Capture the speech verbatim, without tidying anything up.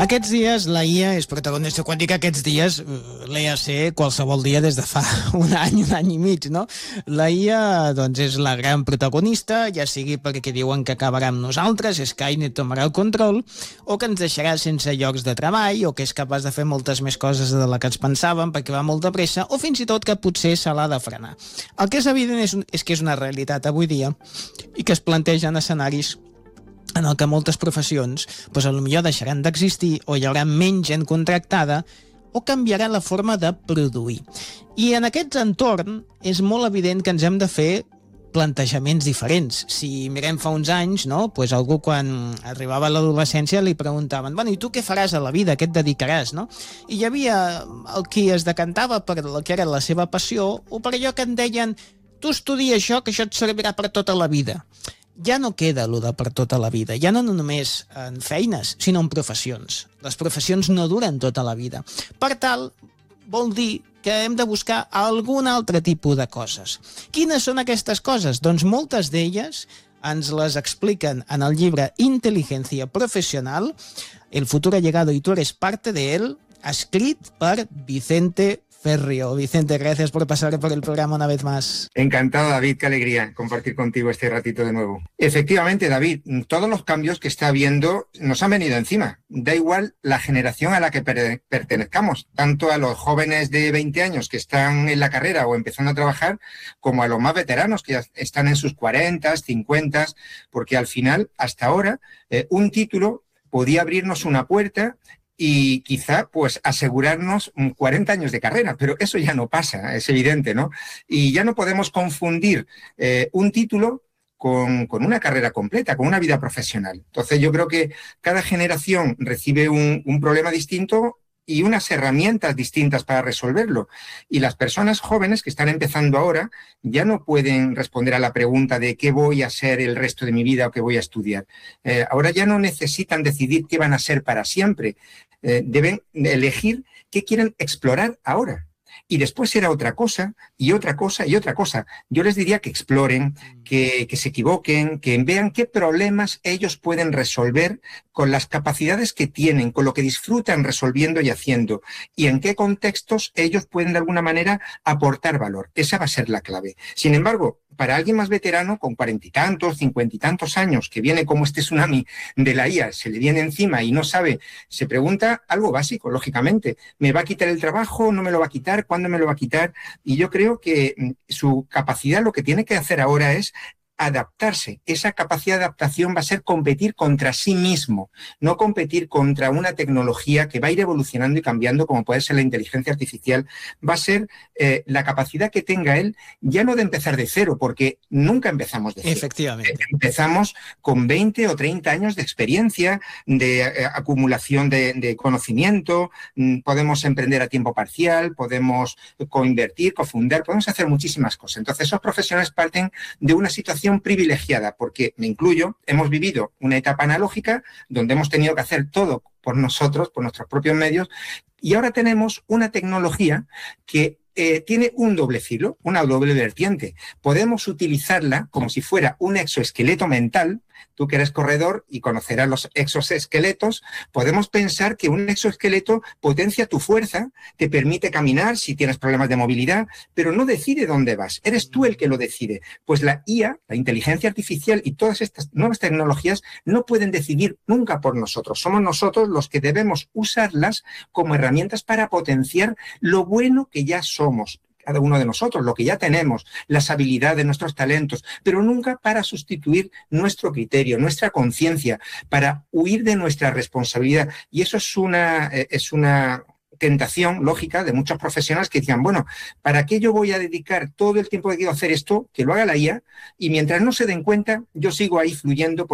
Aquests dies la I A és protagonista. Quan dic aquests dies, l'E A C qualsevol dia des de fa un any, un any i mig, no? La I A, doncs, és la gran protagonista, ja sigui perquè diuen que acabarà amb nosaltres, Skynet tomarà el control, o que ens deixarà sense llocs de treball, o que és capaç de fer moltes més coses de la que ens pensàvem perquè va molt de pressa, o fins i tot que potser se l'ha de frenar. El que és evident és, és que és una realitat avui dia i que es plantegen escenaris en el que moltes professions doncs, potser deixaran d'existir o hi haurà menys gent contractada o canviarà la forma de produir. I en aquest entorn és molt evident que ens hem de fer plantejaments diferents. Si mirem fa uns anys, no? Pues algú quan arribava a l'adolescència li preguntaven, bueno, i tu què faràs a la vida, què et dedicaràs, no? I hi havia el qui es decantava per el que era la seva passió o per allò que en deien, tu estudia això, que això et servirà per tota la vida. Ja no queda allò de per tota la vida, ja no només en feines, sinó en professions. Les professions no duren tota la vida. Per tal, vol dir que hem de buscar algun altre tipus de coses. Quines són aquestes coses? Doncs moltes d'elles ens les expliquen en el llibre Inteligencia Profesional, El futuro ha llegado y tú eres parte de él, escrit per Vicente Ferrio. Vicente, gracias por pasar por el programa una vez más. Encantado, David, qué alegría compartir contigo este ratito de nuevo. Efectivamente, David, todos los cambios que está habiendo nos han venido encima. Da igual la generación a la que per- pertenezcamos, tanto a los jóvenes de veinte años que están en la carrera o empezando a trabajar, como a los más veteranos que ya están en sus cuarenta, cincuenta, porque al final, hasta ahora, eh, un título podía abrirnos una puerta y quizá pues asegurarnos cuarenta años de carrera, pero eso ya no pasa, es evidente, ¿no? Y ya no podemos confundir eh, un título con, con una carrera completa, con una vida profesional. Entonces yo creo que cada generación recibe un, un problema distinto y unas herramientas distintas para resolverlo. Y las personas jóvenes que están empezando ahora ya no pueden responder a la pregunta de qué voy a ser el resto de mi vida o qué voy a estudiar. Eh, ahora ya no necesitan decidir qué van a ser para siempre. Eh, deben elegir qué quieren explorar ahora. Y después será otra cosa, y otra cosa, y otra cosa. Yo les diría que exploren, que, que se equivoquen, que vean qué problemas ellos pueden resolver con las capacidades que tienen, con lo que disfrutan resolviendo y haciendo, y en qué contextos ellos pueden de alguna manera aportar valor. Esa va a ser la clave. Sin embargo, para alguien más veterano, con cuarenta y tantos, cincuenta y tantos años, que viene como este tsunami de la I A, se le viene encima y no sabe, se pregunta algo básico, lógicamente. ¿Me va a quitar el trabajo? ¿No me lo va a quitar? ¿Cuándo me lo va a quitar? Y yo creo que su capacidad, lo que tiene que hacer ahora es adaptarse. Esa capacidad de adaptación va a ser competir contra sí mismo, no competir contra una tecnología que va a ir evolucionando y cambiando, como puede ser la inteligencia artificial. Va a ser eh, la capacidad que tenga él, ya no de empezar de cero, porque nunca empezamos de cero. Efectivamente. Empezamos con veinte o treinta años de experiencia, de eh, acumulación de, de conocimiento, podemos emprender a tiempo parcial, podemos coinvertir, cofundar, podemos hacer muchísimas cosas. Entonces, esos profesionales parten de una situación privilegiada, porque me incluyo, hemos vivido una etapa analógica donde hemos tenido que hacer todo por nosotros, por nuestros propios medios, y ahora tenemos una tecnología que eh, tiene un doble filo, una doble vertiente. Podemos utilizarla como si fuera un exoesqueleto mental. Tú que eres corredor y conocerás los exoesqueletos, podemos pensar que un exoesqueleto potencia tu fuerza, te permite caminar si tienes problemas de movilidad, pero no decide dónde vas, eres tú el que lo decide. Pues la I A, la inteligencia artificial y todas estas nuevas tecnologías no pueden decidir nunca por nosotros. Somos nosotros los que debemos usarlas como herramientas para potenciar lo bueno que ya somos. Cada uno de nosotros, lo que ya tenemos, las habilidades, nuestros talentos, pero nunca para sustituir nuestro criterio, nuestra conciencia, para huir de nuestra responsabilidad. Y eso es una, es una tentación lógica de muchos profesionales que decían, bueno, ¿para qué yo voy a dedicar todo el tiempo que quiero hacer esto, que lo haga la I A, y mientras no se den cuenta, yo sigo ahí fluyendo?